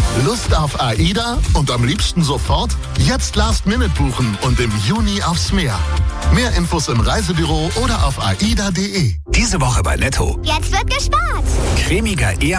Lust auf AIDA und am liebsten sofort? Jetzt Last Minute buchen und im Juni aufs Meer. Mehr Infos im Reisebüro oder auf aida.de. Diese Woche bei Netto. Jetzt wird gespart. Cremiger